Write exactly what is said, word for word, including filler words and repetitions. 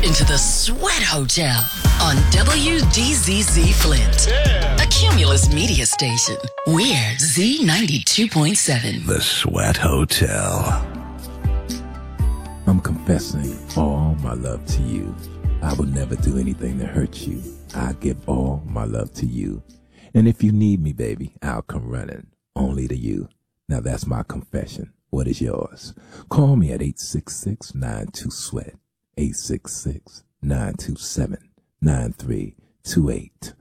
into the Sweat Hotel on W D Z Z Flint, yeah. A Cumulus media station. We're Z ninety-two point seven. The Sweat Hotel. I'm confessing all my love to you. I will never do anything to hurt you. I give all my love to you. And if you need me, baby, I'll come running only to you. Now that's my confession. What is yours? Call me at eight six six, nine two, sweat. eight six six, nine two seven, nine three two eight.